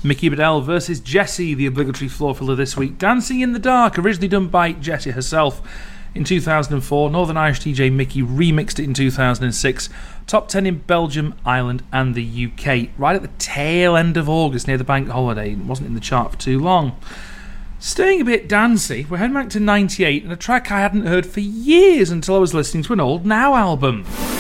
Mickey Bedell versus Jessie, the obligatory floor filler this week. Dancing in the Dark, originally done by Jessie herself in 2004. Northern Irish DJ Mickey remixed it in 2006. Top 10 in Belgium, Ireland and the UK. Right at the tail end of August, near the bank holiday. It wasn't in the chart for too long. Staying a bit dancey, we're heading back to 98 and a track I hadn't heard for years until I was listening to an Old Now album.